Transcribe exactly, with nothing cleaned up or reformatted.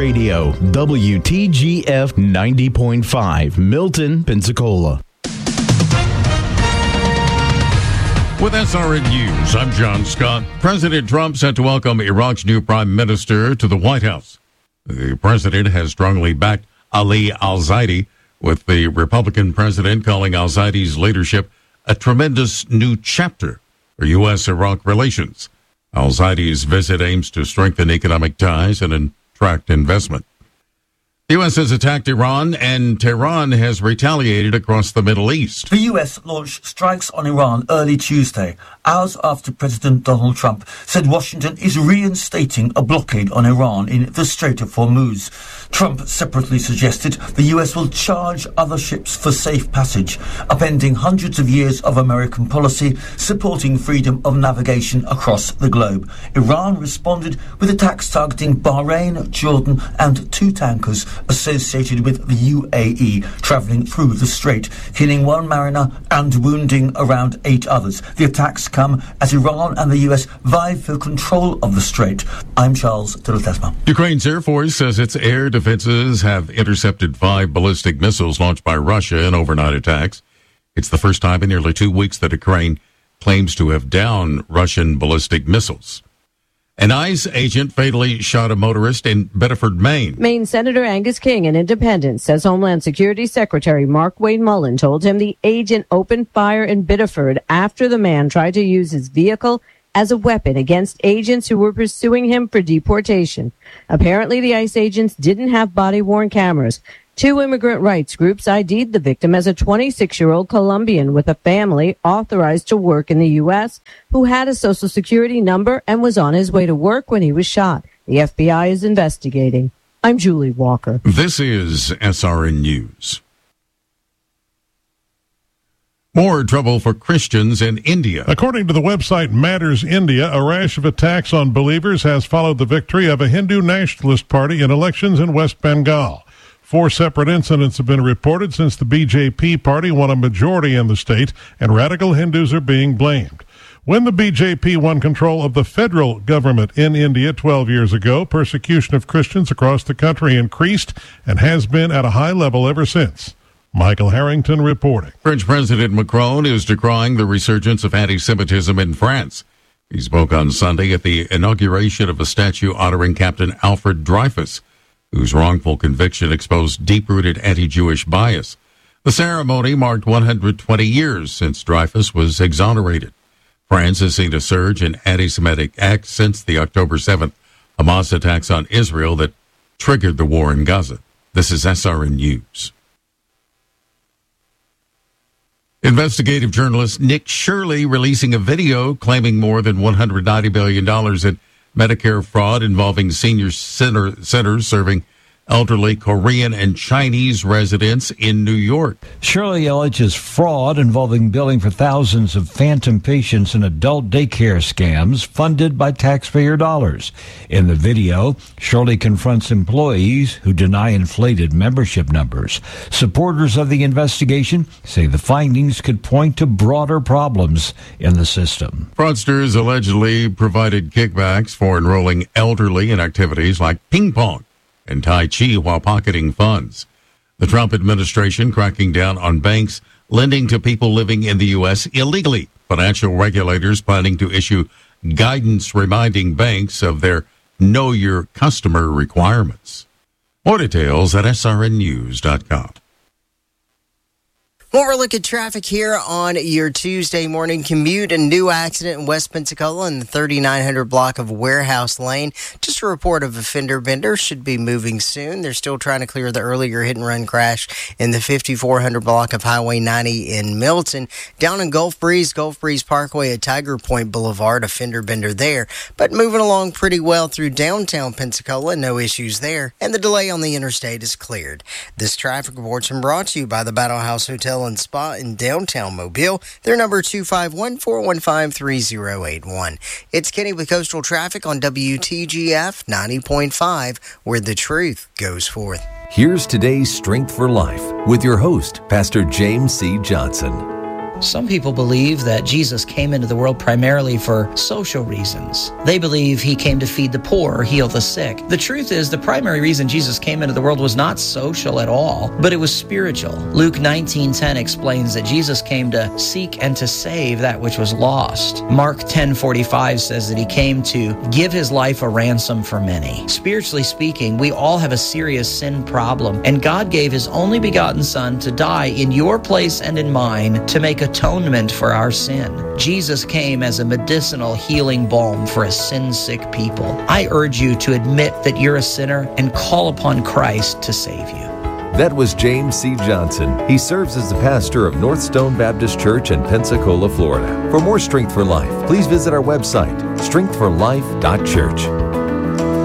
Radio, W T G F ninety point five, Milton, Pensacola. With S R N News, I'm John Scott. President Trump set to welcome Iraq's new prime minister to the White House. The president has strongly backed Ali al-Zaidi, with the Republican president calling al-Zaidi's leadership a tremendous new chapter for U S Iraq relations. Al-Zaidi's visit aims to strengthen economic ties and attract investment. The U S has attacked Iran, and Tehran has retaliated across the Middle East. The U S launched strikes on Iran early Tuesday, hours after President Donald Trump said Washington is reinstating a blockade on Iran in the Strait of Hormuz. Trump separately suggested the U S will charge other ships for safe passage, upending hundreds of years of American policy supporting freedom of navigation across the globe. Iran responded with attacks targeting Bahrain, Jordan, and two tankers associated with the U A E travelling through the strait, killing one mariner and wounding around eight others. The attacks come as Iran and the U S vie for control of the strait. I'm Charles Tilletesma. Ukraine's Air Force says its air defenses have intercepted five ballistic missiles launched by Russia in overnight attacks. It's the first time in nearly two weeks that Ukraine claims to have downed Russian ballistic missiles. An ICE agent fatally shot a motorist in Bedford, Maine. Maine Senator Angus King, an independent, says Homeland Security Secretary Mark Wayne Mullen told him the agent opened fire in Biddeford after the man tried to use his vehicle as a weapon against agents who were pursuing him for deportation. Apparently, the ICE agents didn't have body-worn cameras. Two immigrant rights groups I D'd the victim as a twenty-six-year-old Colombian with a family authorized to work in the U S who had a Social Security number and was on his way to work when he was shot. The F B I is investigating. I'm Julie Walker. This is S R N News. More trouble for Christians in India. According to the website Matters India, a rash of attacks on believers has followed the victory of a Hindu nationalist party in elections in West Bengal. Four separate incidents have been reported since the B J P party won a majority in the state, and radical Hindus are being blamed. When the B J P won control of the federal government in India twelve years ago, persecution of Christians across the country increased and has been at a high level ever since. Michael Harrington reporting. French President Macron is decrying the resurgence of anti-Semitism in France. He spoke on Sunday at the inauguration of a statue honoring Captain Alfred Dreyfus, whose wrongful conviction exposed deep-rooted anti-Jewish bias. The ceremony marked one hundred twenty years since Dreyfus was exonerated. France has seen a surge in anti-Semitic acts since the October seventh Hamas attacks on Israel that triggered the war in Gaza. This is S R N News. Investigative journalist Nick Shirley releasing a video claiming more than one hundred ninety billion dollars in Medicare fraud involving senior center, centers serving elderly Korean and Chinese residents in New York. Shirley alleges fraud involving billing for thousands of phantom patients in adult daycare scams funded by taxpayer dollars. In the video, Shirley confronts employees who deny inflated membership numbers. Supporters of the investigation say the findings could point to broader problems in the system. Fraudsters allegedly provided kickbacks for enrolling elderly in activities like ping pong and Tai Chi while pocketing funds. The Trump administration cracking down on banks lending to people living in the U S illegally. Financial regulators planning to issue guidance reminding banks of their Know Your Customer requirements. More details at S R N news dot com. Well, we're looking at traffic here on your Tuesday morning commute. A new accident in West Pensacola in the thirty-nine hundred block of Warehouse Lane. Just a report of a fender bender. Should be moving soon. They're still trying to clear the earlier hit-and-run crash in the fifty-four hundred block of Highway ninety in Milton. Down in Gulf Breeze, Gulf Breeze Parkway at Tiger Point Boulevard, a fender bender there. But moving along pretty well through downtown Pensacola. No issues there. And the delay on the interstate is cleared. This traffic report's been brought to you by the Battle House Hotel and Spa in downtown Mobile. Their number two five one, four one five, three zero eight one. It's Kenny with Coastal Traffic on W T G F ninety point five, where the truth goes forth. Here's today's Strength for Life with your host, Pastor James C. Johnson. Some people believe that Jesus came into the world primarily for social reasons. They believe he came to feed the poor or heal the sick. The truth is, the primary reason Jesus came into the world was not social at all, but it was spiritual. Luke nineteen ten explains that Jesus came to seek and to save that which was lost. Mark ten forty-five says that he came to give his life a ransom for many. Spiritually speaking, we all have a serious sin problem, and God gave his only begotten Son to die in your place and in mine to make atonement for our sin. Jesus came as a medicinal healing balm for a sin-sick people. I urge you to admit that you're a sinner and call upon Christ to save you. That was James C. Johnson. He serves as the pastor of Northstone Baptist Church in Pensacola, Florida. For more Strength for Life, please visit our website, strength for life dot church.